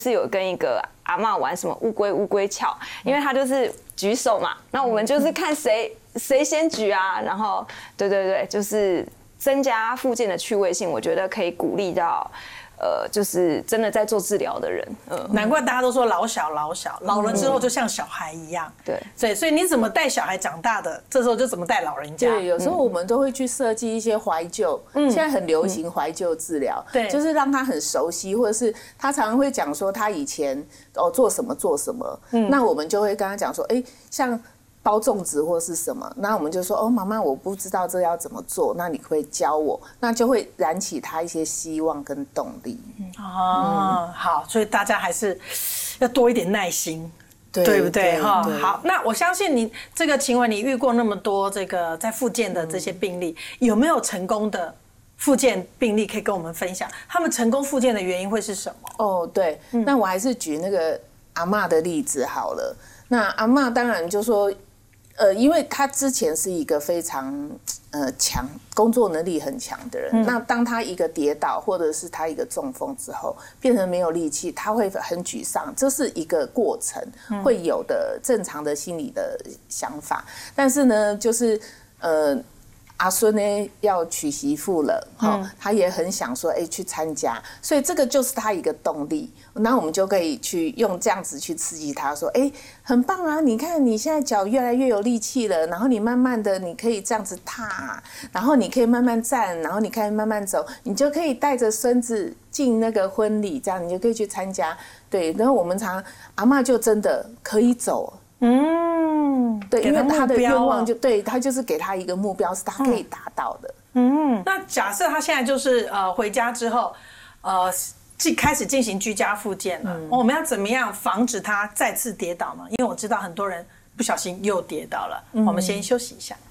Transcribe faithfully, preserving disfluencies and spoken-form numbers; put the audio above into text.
是有跟一个阿嬷玩什么乌龟乌龟翘，因为他就是举手嘛，那我们就是看谁谁先举啊，然后对对对，就是增加复健的趣味性，我觉得可以鼓励到。呃，就是真的在做治疗的人，嗯， 难怪大家都说老小老小，老了之后就像小孩一样， 对， 对，所以你怎么带小孩长大的，这时候就怎么带老人家。 对，有时候我们都会去设计一些怀旧，嗯，现在很流行怀旧治疗，对，就是让他很熟悉，或者是他常常会讲说他以前哦做什么做什么，嗯，那我们就会跟他讲说，哎，像。包粽子或是什么，那我们就说哦，妈妈，我不知道这要怎么做，那你可以教我，那就会燃起他一些希望跟动力。 哦，嗯、好，所以大家还是要多一点耐心，对, 对不对？哈，好，那我相信你这个晴雯，你遇过那么多这个在复健的这些病例，嗯、有没有成功的复健病例可以跟我们分享？他们成功复健的原因会是什么？ 哦，对，嗯、那我还是举那个阿嬷的例子好了。那阿嬷当然就说。呃，因为他之前是一个非常呃强、工作能力很强的人，嗯、那当他一个跌倒或者是他一个中风之后，变成没有力气，他会很沮丧，这是一个过程会有的正常的心理的想法。但是呢，就是呃。阿孙呢要娶媳妇了，嗯、他也很想说，哎、欸，去参加，所以这个就是他一个动力。那我们就可以去用这样子去刺激他，说，哎、欸，很棒啊！你看你现在脚越来越有力气了，然后你慢慢的你可以这样子踏，然后你可以慢慢站，然后你可以慢慢走，你就可以带着孙子进那个婚礼，这样你就可以去参加。对，然后我们常阿嬷就真的可以走。嗯，对，因为他的愿望就对他就是给他一个目标，是他可以达到的。 嗯，那假设他现在就是呃回家之后，呃，开始进行居家复健了，嗯、我们要怎么样防止他再次跌倒呢？因为我知道很多人不小心又跌倒了。嗯、我们先休息一下。